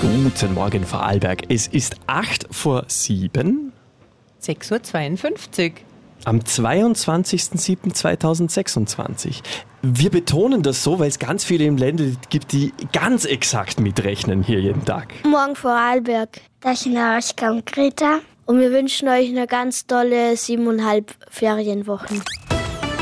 Guten Morgen, Vorarlberg. Es ist 6:08. 6:52 Uhr. Am 22.07.2026. Wir betonen das so, weil es ganz viele im Ländle gibt, die ganz exakt mitrechnen hier jeden Tag. Morgen Vorarlberg. Das ist Greta. Und wir wünschen euch eine ganz tolle 7,5 Ferienwochen.